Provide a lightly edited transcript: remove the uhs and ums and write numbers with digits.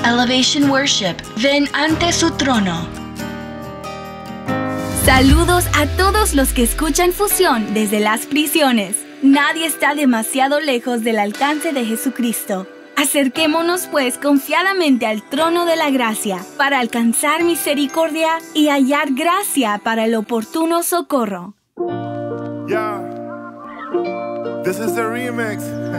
Elevation Worship. Ven ante su trono. Saludos a todos los que escuchan Fusión desde las prisiones. Nadie está demasiado lejos del alcance de Jesucristo. Acerquémonos pues confiadamente al trono de la gracia para alcanzar misericordia y hallar gracia para el oportuno socorro. Yeah, this is the remix.